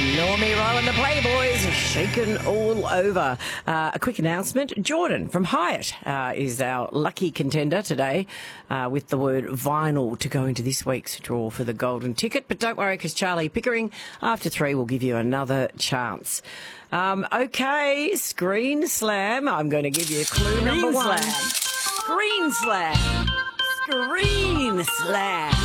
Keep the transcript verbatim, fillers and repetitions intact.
Normie Rowe and the Playboys shaken all over. Uh, a quick announcement. Jordan from Hyatt uh, is our lucky contender today uh, with the word vinyl to go into this week's draw for the golden ticket. But don't worry, because Charlie Pickering, after three, will give you another chance. Um, okay, Screen Slam. I'm going to give you clue number one. Screen Slam. Screen Slam.